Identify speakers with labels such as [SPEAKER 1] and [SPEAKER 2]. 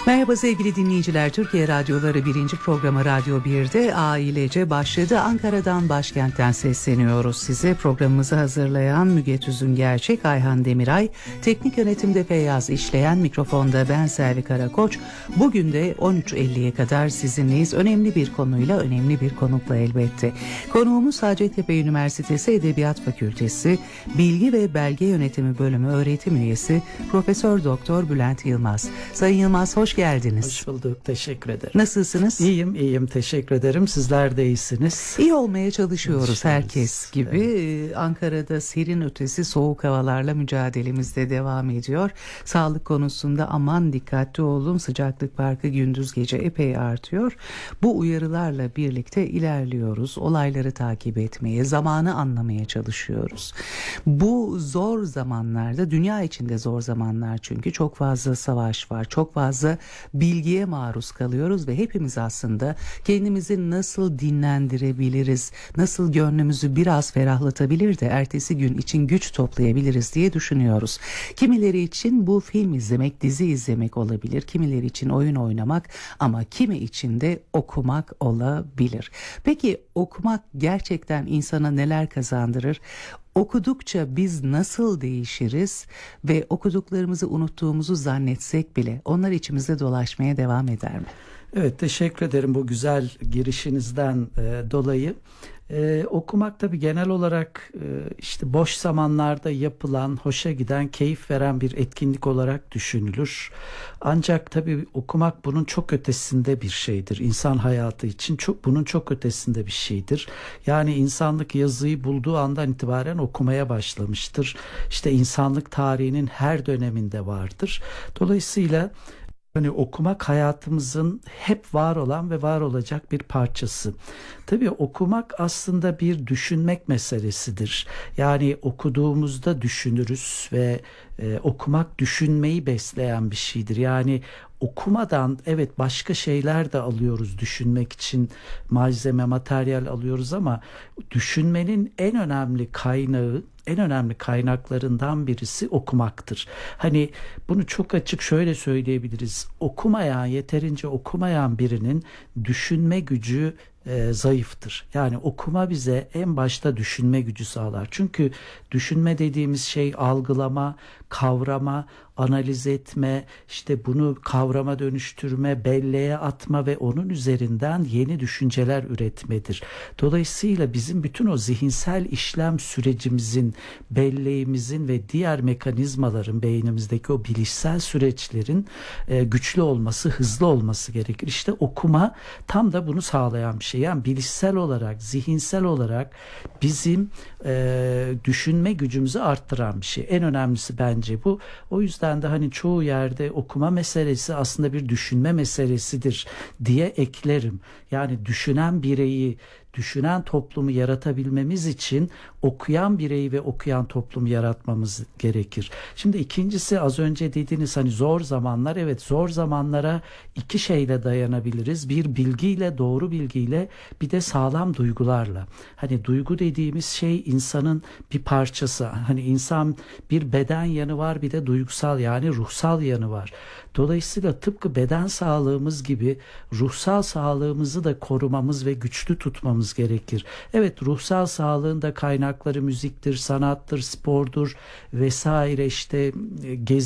[SPEAKER 1] Merhaba sevgili dinleyiciler. Türkiye Radyoları 1. programı Radyo 1'de ailece başladı. Ankara'dan, başkentten sesleniyoruz size. Programımızı hazırlayan Müge Tüzün Gerçek, Ayhan Demiray, teknik yönetimde Feyyaz İşleyen, mikrofonda ben Selvi Karakoç. Bugün de 13.50'ye kadar sizinleyiz. Önemli bir konuyla, önemli bir konukla elbette. Konuğumuz Hacettepe Üniversitesi Edebiyat Fakültesi Bilgi ve Belge Yönetimi Bölümü öğretim üyesi Profesör Doktor Bülent Yılmaz. Sayın Yılmaz, hoş geldiniz.
[SPEAKER 2] Hoş bulduk, teşekkür ederim.
[SPEAKER 1] Nasılsınız?
[SPEAKER 2] İyiyim, teşekkür ederim. Sizler de iyisiniz.
[SPEAKER 1] İyi olmaya çalışıyoruz herkes gibi. Evet. Ankara'da serin ötesi soğuk havalarla mücadelemiz de devam ediyor. Sağlık konusunda aman dikkatli olun, sıcaklık farkı gündüz gece epey artıyor. Bu uyarılarla birlikte ilerliyoruz. Olayları takip etmeye, zamanı anlamaya çalışıyoruz. Bu zor zamanlarda, dünya içinde zor zamanlar, çünkü çok fazla savaş var, çok fazla bilgiye maruz kalıyoruz ve hepimiz aslında kendimizi nasıl dinlendirebiliriz, nasıl gönlümüzü biraz ferahlatabilir de ertesi gün için güç toplayabiliriz diye düşünüyoruz. Kimileri için bu film izlemek, dizi izlemek olabilir, kimileri için oyun oynamak, ama kimi için de okumak olabilir. Peki okumak gerçekten insana neler kazandırır? Okudukça biz nasıl değişiriz ve okuduklarımızı unuttuğumuzu zannetsek bile onlar içimizde dolaşmaya devam eder mi?
[SPEAKER 2] Evet, teşekkür ederim bu güzel girişinizden dolayı. Okumak tabii genel olarak işte boş zamanlarda yapılan, hoşa giden, keyif veren bir etkinlik olarak düşünülür. Ancak tabii okumak bunun çok ötesinde bir şeydir. İnsan hayatı için bunun çok ötesinde bir şeydir. Yani insanlık yazıyı bulduğu andan itibaren okumaya başlamıştır. İşte insanlık tarihinin her döneminde vardır. Dolayısıyla okumak hayatımızın hep var olan ve var olacak bir parçası. Tabii okumak aslında bir düşünmek meselesidir. Yani okuduğumuzda düşünürüz ve okumak düşünmeyi besleyen bir şeydir. Yani okumadan evet başka şeyler de alıyoruz, düşünmek için malzeme, materyal alıyoruz, ama düşünmenin en önemli kaynağı, en önemli kaynaklarından birisi okumaktır. Hani bunu çok açık şöyle söyleyebiliriz. Yeterince okumayan birinin düşünme gücü zayıftır. Yani okuma bize en başta düşünme gücü sağlar. Çünkü düşünme dediğimiz şey algılama, kavrama, analiz etme, işte bunu kavrama dönüştürme, belleğe atma ve onun üzerinden yeni düşünceler üretmedir. Dolayısıyla bizim bütün o zihinsel işlem sürecimizin, belleğimizin ve diğer mekanizmaların, beynimizdeki o bilişsel süreçlerin güçlü olması, hızlı olması gerekir. İşte okuma tam da bunu sağlayan bir şey. Yani bilişsel olarak, zihinsel olarak bizim düşünme gücümüzü arttıran bir şey. En önemlisi bence bu. O yüzden de hani çoğu yerde okuma meselesi aslında bir düşünme meselesidir diye eklerim. Yani düşünen bireyi, düşünen toplumu yaratabilmemiz için okuyan bireyi ve okuyan toplumu yaratmamız gerekir. Şimdi ikincisi, az önce dediğiniz hani zor zamanlar, evet, zor zamanlara iki şeyle dayanabiliriz. Bir, bilgiyle, doğru bilgiyle, bir de sağlam duygularla. Hani duygu dediğimiz şey insanın bir parçası. Hani insan bir beden yanı var, bir de duygusal, yani ruhsal yanı var. Dolayısıyla tıpkı beden sağlığımız gibi ruhsal sağlığımızı da korumamız ve güçlü tutmamız gerekir. Evet, ruhsal sağlığın da kaynakları müziktir, sanattır, spordur vesaire, işte gezi